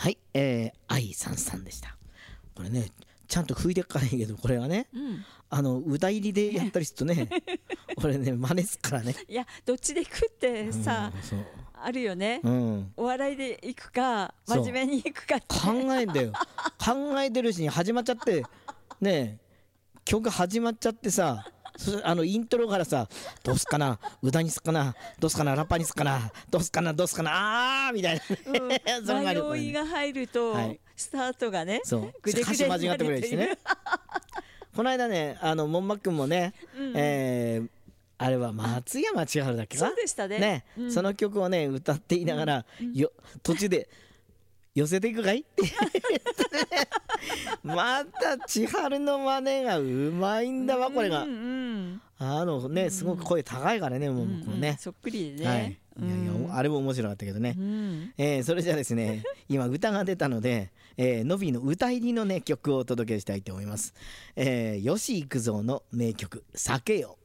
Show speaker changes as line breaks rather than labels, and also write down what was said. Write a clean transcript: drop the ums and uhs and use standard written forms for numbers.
はい、愛さんさんでした。これねちゃんと吹いてっからいいけど、これはね、歌入りでやったりするとねこれね真似すっからね。
いやどっちで行くってさ、あるよね、お笑いで行くか真面目に行くかって
考えんだよ考えてるうちに始まっちゃってね、曲始まっちゃってさ、イントロからさ、どうすかな、歌にすっかな、どうすかな、ラッパにすっかな、どうすかな、どうすかな、みたいな、
迷いが入ると、スタートがね
ぐでぐでになるっていうね。この間ね、もんまくんもね、あれは松山千春だっけか、
そうでしたね、
その曲をね歌っていながら、途中で寄せていくかいってまた千春の真似がうまいんだわ、これが。ね、すごく声高いからね、もうね、
そっくりでね。
あれも面白かったけどね。それじゃあですね、今歌が出たので、のびの歌入りのね曲をお届けしたいと思います。吉幾三の名曲「酒よ」。